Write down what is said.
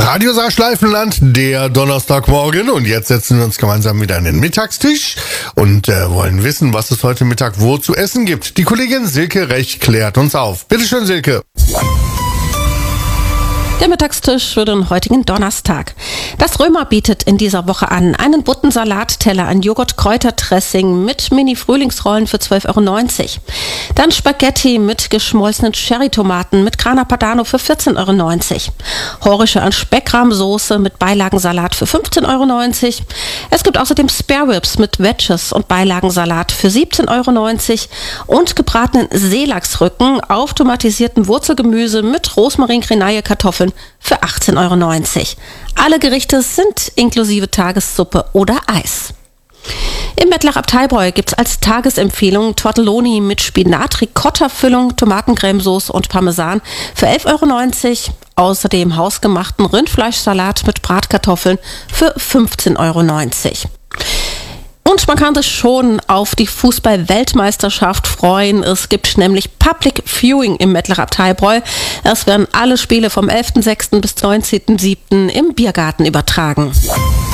Radio Saarschleifenland, der Donnerstagmorgen, und jetzt setzen wir uns gemeinsam wieder an den Mittagstisch und wollen wissen, was es heute Mittag wo zu essen gibt. Die Kollegin Silke Rech klärt uns auf. Bitte schön, Silke. Der Mittagstisch für den heutigen Donnerstag. Das Römer bietet in dieser Woche an einen bunten Salatteller, ein Joghurt-Kräuterdressing mit Mini-Frühlingsrollen für 12,90 €. Dann Spaghetti mit geschmolzenen Cherrytomaten mit Grana Padano für 14,90 €. Horische an Speckrahmsoße mit Beilagensalat für 15,90 €. Es gibt außerdem Spare Ribs mit Wedges und Beilagensalat für 17,90 € und gebratenen Seelachsrücken auf tomatisierten Wurzelgemüse mit Rosmarin, Grenaille, Kartoffeln für 18,90 €. Alle Gerichte sind inklusive Tagessuppe oder Eis. Im Mettlach ab Taibräu gibt's als Tagesempfehlung Tortelloni mit Spinat-Ricotta-Füllung, Tomatencremesauce und Parmesan für 11,90 €. Außerdem hausgemachten Rindfleischsalat mit Bratkartoffeln für 15,90 €. Und man kann sich schon auf die Fußball-Weltmeisterschaft freuen. Es gibt nämlich Public Viewing im Mettlach ab Taibräu. Es werden alle Spiele vom 11.06. bis 19.07. im Biergarten übertragen.